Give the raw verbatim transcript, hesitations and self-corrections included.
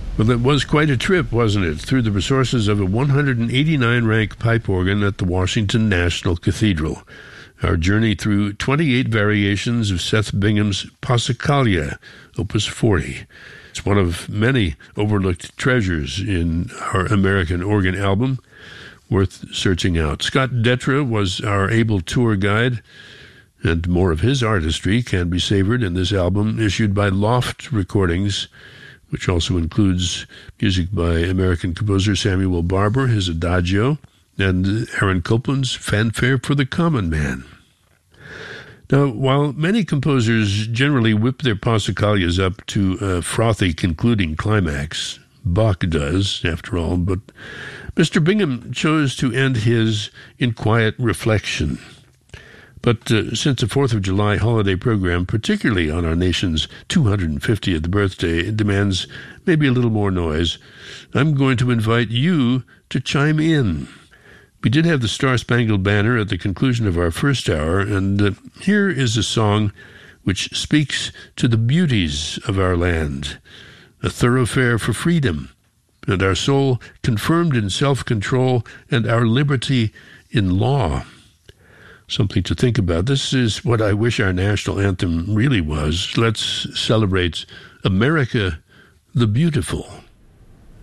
Well, it was quite a trip, wasn't it, through the resources of a one hundred eighty-nine rank pipe organ at the Washington National Cathedral. Our journey through twenty-eight variations of Seth Bingham's Passacaglia, Opus forty. It's one of many overlooked treasures in our American organ album, worth searching out. Scott Detra was our able tour guide, and more of his artistry can be savored in this album issued by Loft Recordings, which also includes music by American composer Samuel Barber, his Adagio, and Aaron Copland's Fanfare for the Common Man. Now, while many composers generally whip their passacaglias up to a frothy concluding climax, Bach does, after all, but Mister Bingham chose to end his in quiet reflection. But uh, since the fourth of July holiday program, particularly on our nation's two hundred fiftieth birthday, demands maybe a little more noise, I'm going to invite you to chime in. We did have the Star-Spangled Banner at the conclusion of our first hour, and uh, here is a song which speaks to the beauties of our land, a thoroughfare for freedom, and our soul confirmed in self-control, and our liberty in law. Something to think about. This is what I wish our national anthem really was. Let's celebrate America the Beautiful.